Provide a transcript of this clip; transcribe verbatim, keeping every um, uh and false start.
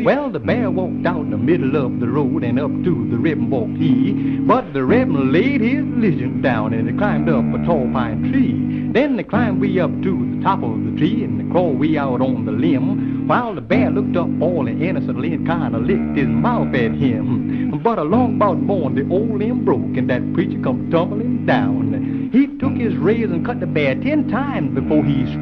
Well, the bear walked out in the middle of the road and up to the ribbon walked he. But the ribbon laid his religion down and he climbed up a tall pine tree. Then they climbed way up to the top of the tree and they crawled way out on the limb. While the bear looked up all innocently and kind of licked his mouth at him. But along about morn the old limb broke and that preacher come tumbling down. He took his razor and cut the bear ten times before he